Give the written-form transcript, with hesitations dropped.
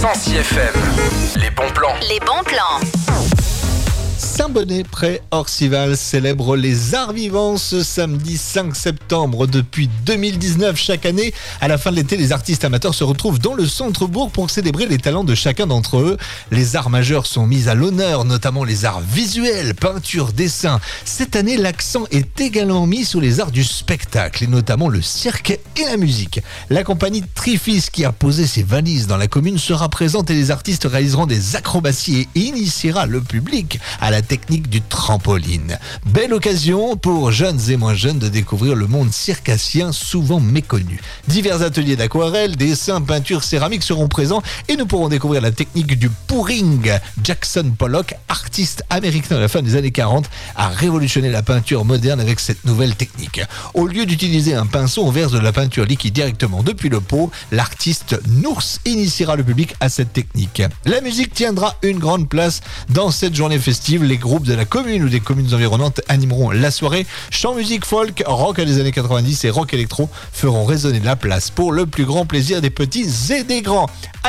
106 FM. Les bons plans. Les bons plans. Saint-Bonnet, près Orcival, célèbre les arts vivants ce samedi 5 septembre. Depuis 2019, chaque année, à la fin de l'été, les artistes amateurs se retrouvent dans le centre-bourg pour célébrer les talents de chacun d'entre eux. Les arts majeurs sont mis à l'honneur, notamment les arts visuels, peinture, dessin. Cette année, l'accent est également mis sur les arts du spectacle, et notamment le cirque et la musique. La compagnie Trifis, qui a posé ses valises dans la commune, sera présente et les artistes réaliseront des acrobaties et initiera le public à la technique du trampoline. Belle occasion pour jeunes et moins jeunes de découvrir le monde circassien souvent méconnu. Divers ateliers d'aquarelle, dessins, peintures, céramiques seront présents et nous pourrons découvrir la technique du pouring. Jackson Pollock, artiste américain de la fin des années 40, a révolutionné la peinture moderne avec cette nouvelle technique. Au lieu d'utiliser un pinceau, on verse de la peinture liquide directement depuis le pot. L'artiste Nours initiera le public à cette technique. La musique tiendra une grande place dans cette journée festive. Les groupes de la commune ou des communes environnantes animeront la soirée. Chant, musique, folk, rock des années 90 et rock électro feront résonner la place pour le plus grand plaisir des petits et des grands.